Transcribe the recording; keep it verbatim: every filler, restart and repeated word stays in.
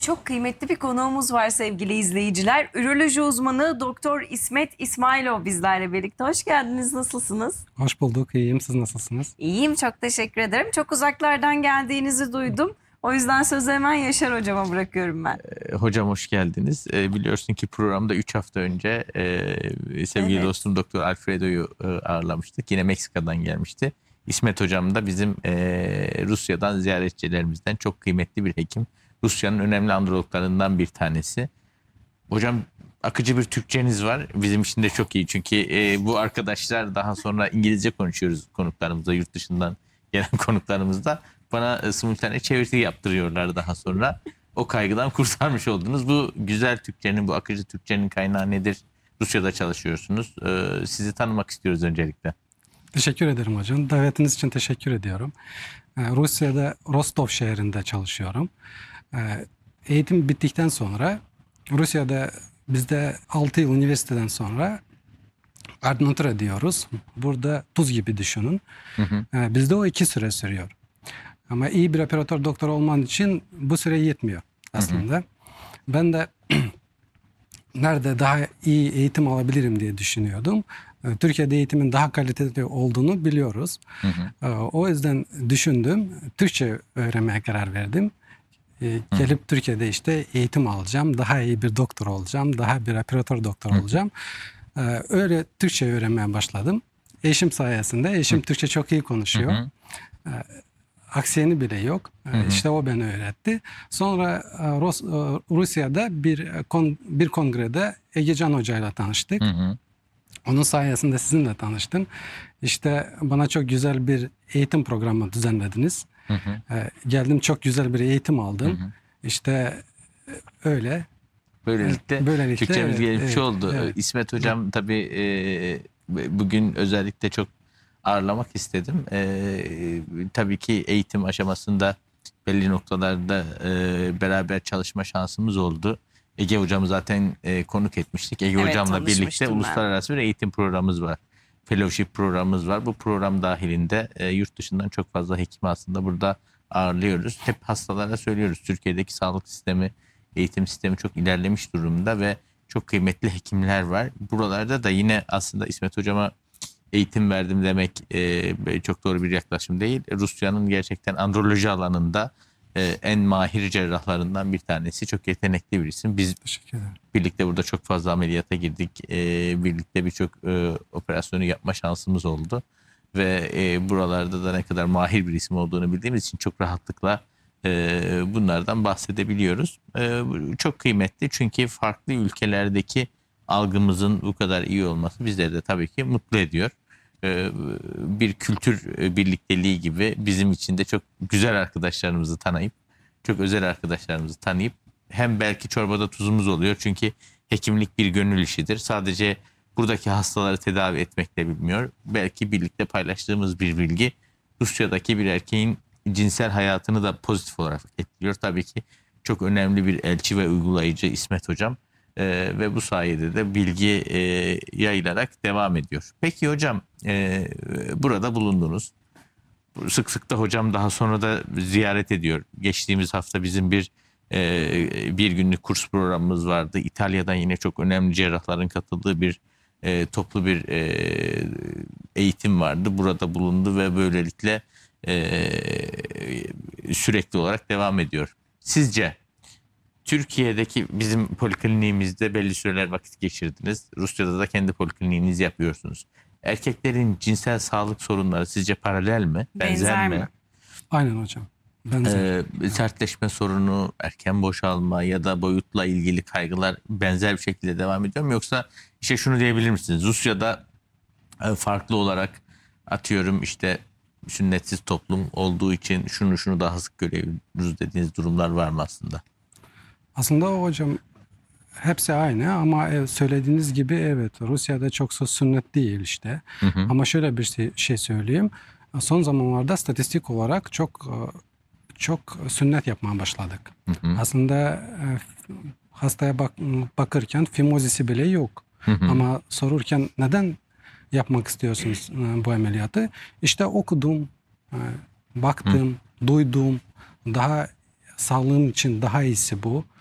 Çok kıymetli bir konuğumuz var sevgili izleyiciler. Üroloji uzmanı Doktor İsmet İsmailov bizlerle birlikte. Hoş geldiniz. Nasılsınız? Hoş bulduk. İyiyim. Siz nasılsınız? İyiyim, çok teşekkür ederim. Çok uzaklardan geldiğinizi duydum. O yüzden sözü hemen Yaşar hocama bırakıyorum ben. E, Hocam hoş geldiniz. E, biliyorsun ki programda üç hafta önce e, sevgili Evet. dostum Doktor Alfredo'yu e, ağırlamıştık. Yine Meksika'dan gelmişti. İsmet hocam da bizim e, Rusya'dan ziyaretçilerimizden, çok kıymetli bir hekim. Rusya'nın önemli androloglarından bir tanesi. Hocam akıcı bir Türkçeniz var. Bizim için de çok iyi. Çünkü e, bu arkadaşlar daha sonra İngilizce konuşuyoruz konuklarımızla, yurt dışından gelen konuklarımızla. Bana e, simultane çevirisi yaptırıyorlar daha sonra. O kaygıdan kurtarmış oldunuz. Bu güzel Türkçenin, bu akıcı Türkçenin kaynağı nedir? Rusya'da çalışıyorsunuz. E, sizi tanımak istiyoruz öncelikle. Teşekkür ederim hocam. Davetiniz için teşekkür ediyorum. Ee, Rusya'da Rostov şehrinde çalışıyorum. Ee, eğitim bittikten sonra Rusya'da bizde altı yıl üniversiteden sonra ordinatura diyoruz. Burada tuz gibi düşünün. Hı hı. Ee, bizde o iki süre sürüyor. Ama iyi bir operatör doktor olman için bu süre yetmiyor aslında. Hı hı. Ben de nerede daha iyi eğitim alabilirim diye düşünüyordum. Türkiye'de eğitimin daha kaliteli olduğunu biliyoruz. Hı hı. O yüzden düşündüm. Türkçe öğrenmeye karar verdim. Gelip hı. Türkiye'de işte eğitim alacağım. Daha iyi bir doktor olacağım. Daha bir operatör doktor hı. olacağım. Öyle Türkçe öğrenmeye başladım. Eşim sayesinde. Eşim hı. Türkçe çok iyi konuşuyor. Hı hı. Aksiyeni bile yok. Hı hı. İşte o beni öğretti. Sonra Rus, Rusya'da bir kon, bir kongrede Egecan Hoca ile tanıştık. Hı hı. Onun sayesinde sizinle tanıştım. İşte bana çok güzel bir eğitim programı düzenlediniz. Hı hı. Geldim, çok güzel bir eğitim aldım. Hı hı. İşte öyle. Böylelikle, Böylelikle Türkçemiz evet, gelmiş evet, oldu. Evet. İsmet hocam evet. tabii e, bugün özellikle çok ağırlamak istedim. E, tabii ki eğitim aşamasında belli noktalarda e, beraber çalışma şansımız oldu. Ege hocamı zaten e, konuk etmiştik. Ege Evet, hocamla birlikte ben. uluslararası bir eğitim programımız var. Fellowship programımız var. Bu program dahilinde e, yurt dışından çok fazla hekimi aslında burada ağırlıyoruz. Hep hastalara söylüyoruz. Türkiye'deki sağlık sistemi, eğitim sistemi çok ilerlemiş durumda ve çok kıymetli hekimler var. Buralarda da yine aslında İsmet hocama eğitim verdim demek e, çok doğru bir yaklaşım değil. Rusya'nın gerçekten androloji alanında e, en mahir cerrahlarından bir tanesi. Çok yetenekli bir isim. Biz birlikte burada çok fazla ameliyata girdik. E, birlikte birçok e, operasyonu yapma şansımız oldu. Ve e, buralarda da ne kadar mahir bir isim olduğunu bildiğimiz için çok rahatlıkla e, bunlardan bahsedebiliyoruz. E, çok kıymetli, çünkü farklı ülkelerdeki algımızın bu kadar iyi olması bizleri de tabii ki mutlu ediyor. Bir kültür birlikteliği gibi bizim için de çok güzel arkadaşlarımızı tanıyıp, çok özel arkadaşlarımızı tanıyıp, hem belki çorbada tuzumuz oluyor. Çünkü hekimlik bir gönül işidir. Sadece buradaki hastaları tedavi etmekle bilmiyor. Belki birlikte paylaştığımız bir bilgi Rusya'daki bir erkeğin cinsel hayatını da pozitif olarak etkiliyor. Tabii ki çok önemli bir elçi ve uygulayıcı İsmet hocam. Ee, ve bu sayede de bilgi e, yayılarak devam ediyor. Peki hocam, e, burada bulundunuz. Sık sık da hocam daha sonra da ziyaret ediyor. Geçtiğimiz hafta bizim bir e, bir günlük kurs programımız vardı. İtalya'dan yine çok önemli cerrahların katıldığı bir e, toplu bir e, eğitim vardı. Burada bulundu ve böylelikle e, sürekli olarak devam ediyor. Sizce Türkiye'deki bizim polikliniğimizde belli süreler vakit geçirdiniz. Rusya'da da kendi polikliniğinizi yapıyorsunuz. Erkeklerin cinsel sağlık sorunları sizce paralel mi? Benzer, Benzer mi? mi? Aynen hocam. Benzer. Ee, sertleşme sorunu, erken boşalma ya da boyutla ilgili kaygılar benzer bir şekilde devam ediyor mu? Yoksa işte şunu diyebilir misiniz? Rusya'da farklı olarak, atıyorum işte sünnetsiz toplum olduğu için şunu şunu daha sık görüyoruz dediğiniz durumlar var mı aslında? Aslında hocam hepsi aynı ama söylediğiniz gibi evet, Rusya'da çok sünnet değil işte. Hı hı. Ama şöyle bir şey, şey söyleyeyim. Son zamanlarda statistik olarak çok çok sünnet yapmaya başladık. Hı hı. Aslında hastaya bak, bakırken fimozisi bile yok. Hı hı. Ama sorurken neden yapmak istiyorsunuz bu ameliyatı? İşte okudum, baktım, hı. duydum. Daha sağlığım için daha iyisi bu.